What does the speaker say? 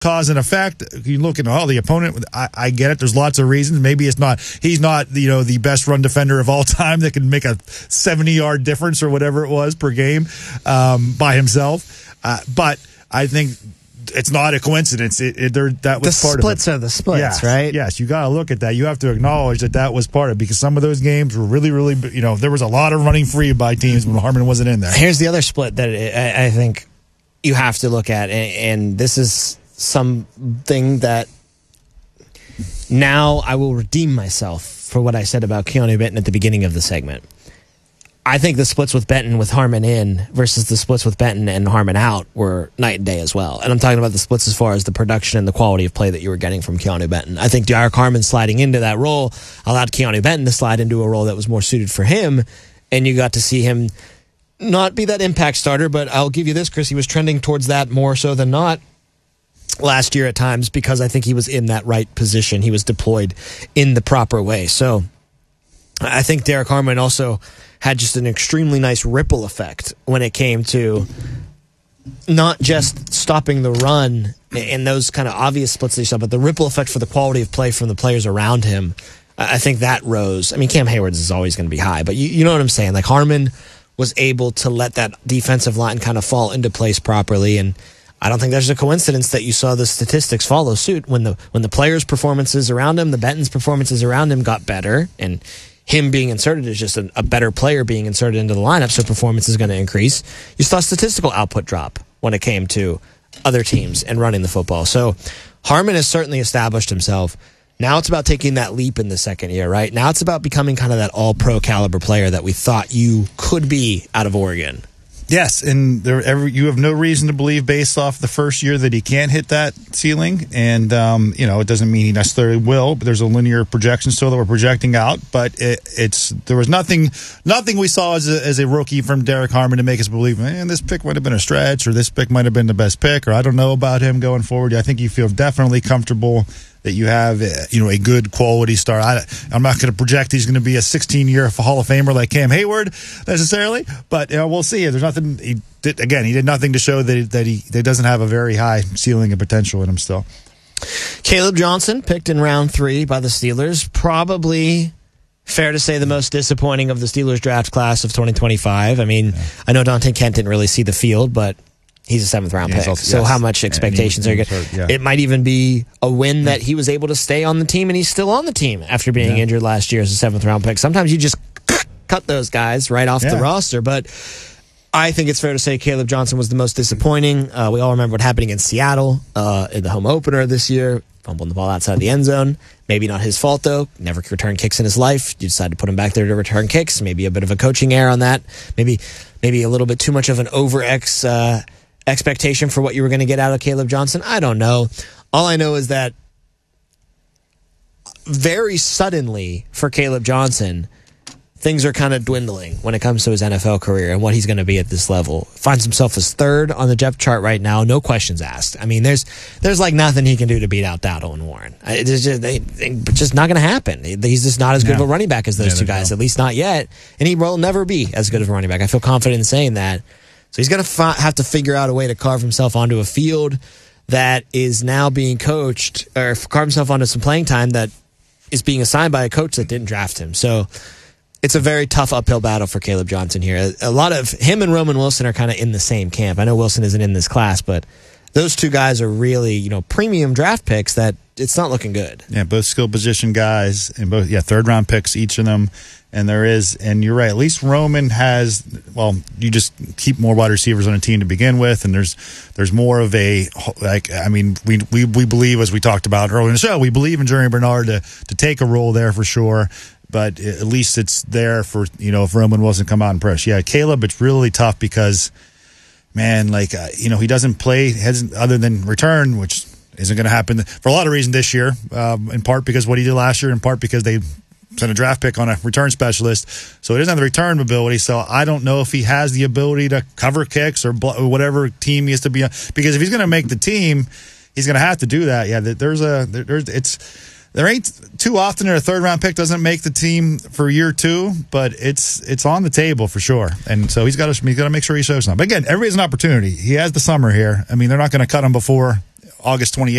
cause and effect. You look at the opponent. I get it. There's lots of reasons. Maybe he's not the best run defender of all time that can make a 70-yard difference or whatever it was per game by himself. But I think it's not a coincidence. That was the part of it. The splits are the splits, yes, right? Yes, you got to look at that. You have to acknowledge that was part of it, because some of those games were really, really, there was a lot of running free by teams when Harmon wasn't in there. Here's the other split that I think you have to look at, and this is something that now I will redeem myself for what I said about Keanu Benton at the beginning of the segment. I think the splits with Benton with Harmon in versus the splits with Benton and Harmon out were night and day as well. And I'm talking about the splits as far as the production and the quality of play that you were getting from Keanu Benton. I think Derek Harmon sliding into that role allowed Keanu Benton to slide into a role that was more suited for him, and you got to see him not be that impact starter, but I'll give you this, Chris, he was trending towards that more so than not last year at times, because I think he was in that right position. He was deployed in the proper way. So I think Derek Harmon also had just an extremely nice ripple effect when it came to not just stopping the run in those kind of obvious splits that you saw, but the ripple effect for the quality of play from the players around him. I think that rose. I mean, Cam Hayward's is always going to be high, but you know what I'm saying? Like, Harmon was able to let that defensive line kind of fall into place properly, and I don't think there's a coincidence that you saw the statistics follow suit when the players' performances around him, the Benton's performances around him got better, and him being inserted is just a better player being inserted into the lineup, so performance is going to increase. You saw statistical output drop when it came to other teams and running the football. So Harmon has certainly established himself. Now it's about taking that leap in the second year, right? Now it's about becoming kind of that all-pro caliber player that we thought you could be out of Oregon. Yes, and you have no reason to believe based off the first year that he can't hit that ceiling. And, it doesn't mean he necessarily will, but there's a linear projection still that we're projecting out. But there was nothing we saw as a rookie from Derek Harmon to make us believe, man, this pick might have been a stretch, or this pick might have been the best pick, or I don't know about him going forward. I think you feel definitely comfortable that you have a good quality star. I'm not going to project he's going to be a 16-year Hall of Famer like Cam Hayward necessarily, but we'll see. There's nothing he did nothing to show that he doesn't have a very high ceiling and potential in him still. Caleb Johnson picked in round 3 by the Steelers. Probably fair to say the most disappointing of the Steelers draft class of 2025. I mean, yeah. I know Dante Kent didn't really see the field, but he's a 7th-round pick. Also, so how much expectations are you going to... It might even be a win that he was able to stay on the team, and he's still on the team after being injured last year as a 7th-round pick. Sometimes you just cut those guys right off the roster, but I think it's fair to say Caleb Johnson was the most disappointing. We all remember what happened against Seattle in the home opener this year, fumbling the ball outside the end zone. Maybe not his fault, though. Never returned kicks in his life. You decided to put him back there to return kicks. Maybe a bit of a coaching error on that. Maybe a little bit too much of an expectation for what you were going to get out of Caleb Johnson. I don't know. All I know is that very suddenly for Caleb Johnson, things are kind of dwindling when it comes to his NFL career and what he's going to be at this level. Finds himself as 3rd on the depth chart right now, no questions asked. I mean, there's like nothing he can do to beat out Dowdle and Warren. It's just not going to happen. He's just not as good of a running back as those two guys, at least not yet. And he will never be as good of a running back. I feel confident in saying that. So he's going to have to figure out a way to carve himself onto a field that is now being coached, or carve himself onto some playing time that is being assigned by a coach that didn't draft him. So it's a very tough uphill battle for Caleb Johnson here. A lot of him and Roman Wilson are kind of in the same camp. I know Wilson isn't in this class, but those two guys are really, premium draft picks that it's not looking good. Yeah, both skill position guys, and both 3rd-round picks, each of them. And you're right, at least Roman has, you just keep more wide receivers on a team to begin with, and there's more of we believe, as we talked about earlier in the show, we believe in Jeremy Bernard to take a role there for sure, but at least it's there for, if Roman Wilson come out and press. Yeah, Caleb, it's really tough because, man, he doesn't play, other than return, which isn't going to happen for a lot of reasons this year, in part because what he did last year, in part because they sent a draft pick on a return specialist, so he doesn't have the return ability. So I don't know if he has the ability to cover kicks or whatever team he has to be on. Because if he's going to make the team, he's going to have to do that. Yeah, there ain't too often that a 3rd-round pick doesn't make the team for year 2, but it's on the table for sure. And so he's got to make sure he shows something. But again, everybody has an opportunity. He has the summer here. I mean, they're not going to cut him before August 28th.